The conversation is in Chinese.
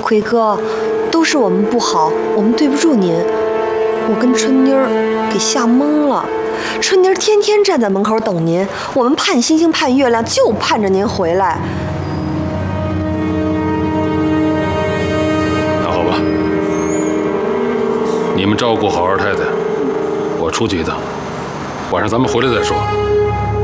奎哥，都是我们不好，我们对不住您。我跟春妮儿给吓懵了，春妮儿天天站在门口等您，我们盼星星盼月亮，就盼着您回来。 那好吧，你们照顾好二太太，我出去一趟，晚上咱们回来再说。